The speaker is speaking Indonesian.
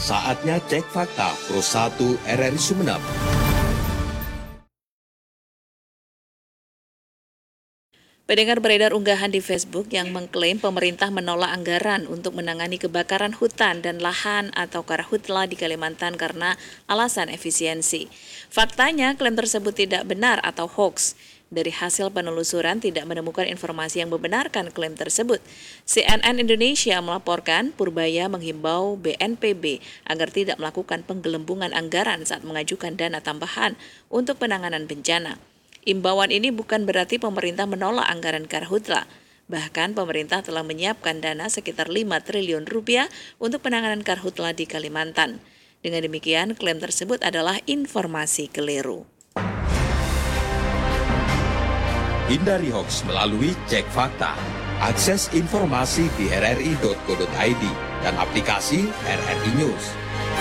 Saatnya cek fakta Pro 1 RRI Sumeneb. Pendengar, beredar unggahan di Facebook yang mengklaim pemerintah menolak anggaran untuk menangani kebakaran hutan dan lahan atau karhutla di Kalimantan karena alasan efisiensi. Faktanya, klaim tersebut tidak benar atau hoax. Dari hasil penelusuran tidak menemukan informasi yang membenarkan klaim tersebut. CNN Indonesia melaporkan Purbaya menghimbau BNPB agar tidak melakukan penggelembungan anggaran saat mengajukan dana tambahan untuk penanganan bencana. Imbauan ini bukan berarti pemerintah menolak anggaran karhutla. Bahkan pemerintah telah menyiapkan dana sekitar 5 triliun rupiah untuk penanganan karhutla di Kalimantan. Dengan demikian, klaim tersebut adalah informasi keliru. Hindari hoax melalui cek fakta. Akses informasi di rri.co.id dan aplikasi RRI News.